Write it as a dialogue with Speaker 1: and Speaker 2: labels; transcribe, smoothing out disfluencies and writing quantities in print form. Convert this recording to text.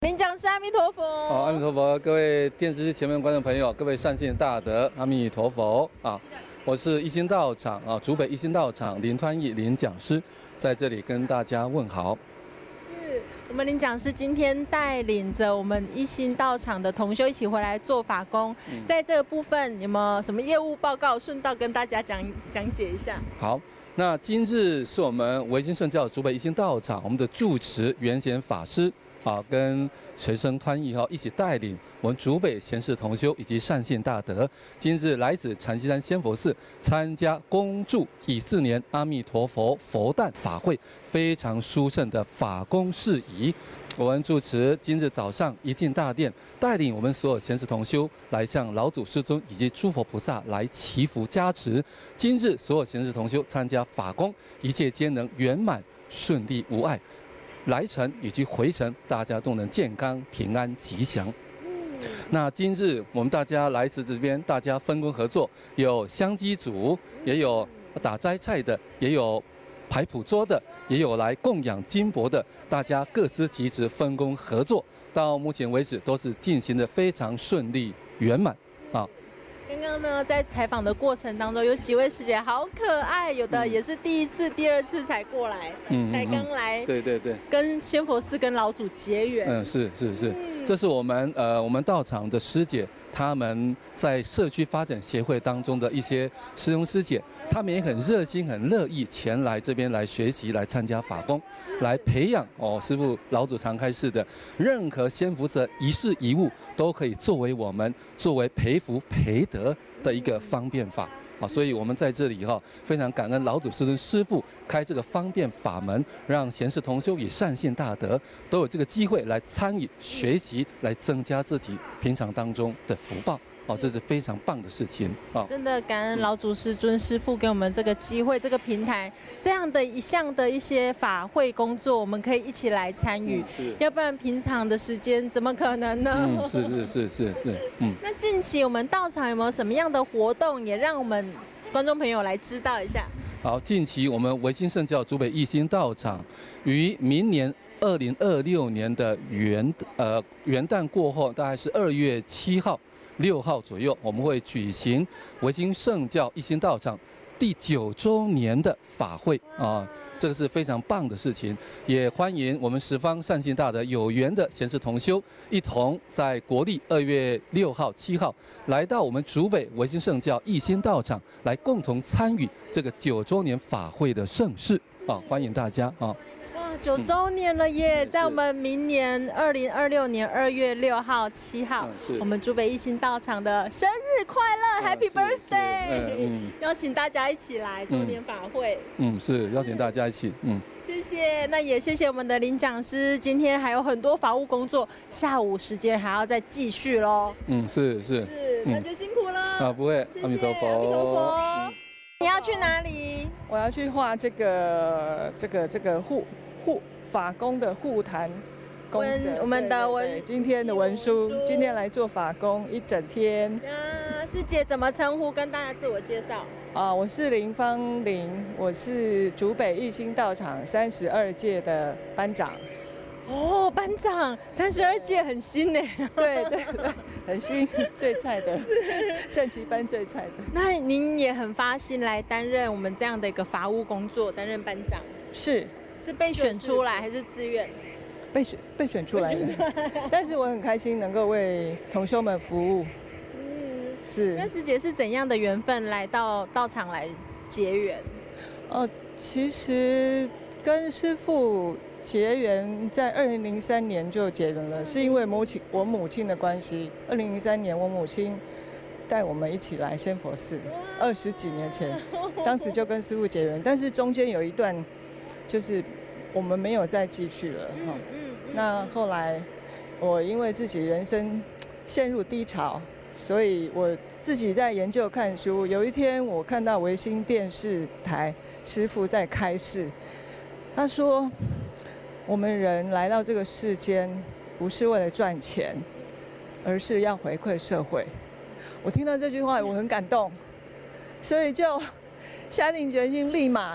Speaker 1: 领讲师阿弥陀佛。
Speaker 2: 阿弥陀佛，各位电视机前面观众朋友，各位善信大德，阿弥陀佛啊！我是一心道场竹北一心道场林团义林讲师，在这里跟大家问好。
Speaker 1: 是我们林讲师今天带领着我们一心道场的同修一起回来做法工，在这个部分有没有什么业务报告，顺道跟大家讲解一下？
Speaker 2: 好。那今日是我们维新圣教竹北一心道场我们的住持圆贤法师跟随生团义一起带领我们竹北贤士同修以及善信大德，今日来自禅西山仙佛寺参加恭祝乙巳年阿弥陀佛佛诞法会，非常殊胜的法工事宜。我们住持今日早上一进大殿，带领我们所有贤士同修来向老祖师尊以及诸佛菩萨来祈福加持。今日所有贤士同修参加法工，一切皆能圆满顺利无碍。来程以及回程，大家都能健康平安吉祥。那今日我们大家来自这边，大家分工合作，有香鸡组，也有打斋菜的，也有排普桌的，也有来供养金箔的，大家各司其职，分工合作，到目前为止都是进行的非常顺利圆满啊。
Speaker 1: 刚刚呢，在采访的过程当中，有几位师姐好可爱，有的也是第一次、第二次才过来，才刚来，
Speaker 2: 对，
Speaker 1: 跟仙佛寺跟老祖结缘。
Speaker 2: 是，这是我们道场的师姐，他们在社区发展协会当中的一些师兄师姐，他们也很热心、很乐意前来这边来学习、来参加法工，来培养师父老祖常开示的任何先福者一事一物，都可以作为培福培德的一个方便法。所以我们在这里非常感恩老祖师尊师父开这个方便法门，让贤士同修与善信大德都有这个机会来参与学习，来增加自己平常当中的福报。这是非常棒的事情
Speaker 1: 真的感恩老祖师尊师父给我们这个机会、这个平台，这样的一项的一些法会工作，我们可以一起来参与，要不然平常的时间怎么可能呢？
Speaker 2: 是。
Speaker 1: 那近期我们道场有没有什么样的活动，也让我们观众朋友来知道一下？
Speaker 2: 好，近期我们维新圣教竹北一心道场于明年2026年的元旦过后，大概是2月7号。6号左右，我们会举行维新圣教一心道场第9周年的法会这个是非常棒的事情，也欢迎我们十方善信大德有缘的贤士同修，一同在国历2月6号、7号来到我们竹北维新圣教一心道场，来共同参与这个9周年法会的盛事欢迎大家
Speaker 1: 9周年了耶！在我们明年2026年2月6号、7号，我们竹北一心道场的生日快乐 ，Happy Birthday！邀请大家一起来周年法会。
Speaker 2: 是邀请大家一起。
Speaker 1: 谢谢，那也谢谢我们的林讲师，今天还有很多法务工作，下午时间还要再继续喽。
Speaker 2: 是，
Speaker 1: 那就辛苦了。
Speaker 2: 不会，阿弥陀佛。
Speaker 1: 阿弥陀佛。你要去哪里？
Speaker 3: 我要去画这个法工的护坛，
Speaker 1: 我们的文
Speaker 3: 今天的文书，今天来做法工一整天。
Speaker 1: 师姐怎么称呼？跟大家自我介绍。
Speaker 3: 我是林芳玲，我是竹北一心道场32届的班长。
Speaker 1: 班长32届很新呢。
Speaker 3: 对，很新，最菜的，圣旗班最菜的。
Speaker 1: 那您也很发心来担任我们这样的一个法务工作，担任班长。是被选出来还是自愿？
Speaker 3: 被选出来的，但是我很开心能够为同修们服务。是。
Speaker 1: 那师姐是怎样的缘分来到道场来结缘？
Speaker 3: 其实跟师父结缘在2003年就结缘了，是因为我母亲的关系。2003年我母亲带我们一起来仙佛寺，20几年前，当时就跟师父结缘，但是中间有一段就是我们没有再继续了那后来我因为自己人生陷入低潮，所以我自己在研究看书。有一天我看到维新电视台师父在开示，他说我们人来到这个世间不是为了赚钱，而是要回馈社会。我听到这句话我很感动，所以就下定决心立马